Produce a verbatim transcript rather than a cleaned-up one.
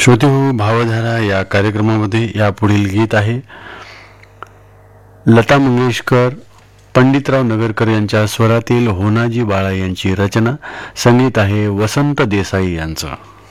श्रोते हो, भावधारा या कार्यक्रमामध्ये यापुढील गीत आहे लता मंगेशकर, पंडितराव नगरकर यांच्या स्वरातील होनाजी बाळा यांची रचना, संगीत आहे वसंत देसाई यांचं.